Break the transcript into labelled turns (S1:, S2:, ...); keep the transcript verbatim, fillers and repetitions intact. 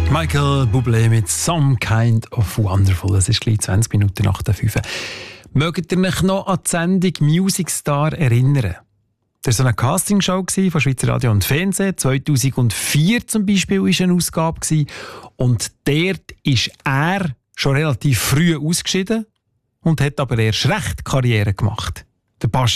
S1: Michael Bublé mit «Some Kind of Wonderful». Es ist gleich zwanzig Minuten nach der fünf. Mögt ihr euch noch an die Sendung «Music Star» erinnern? Das war so eine Castingshow von Schweizer Radio und Fernsehen. zweitausendvier zum Beispiel war eine Ausgabe. Und dort ist er schon relativ früh ausgeschieden und hat aber erst recht Karriere gemacht. Der Baschi.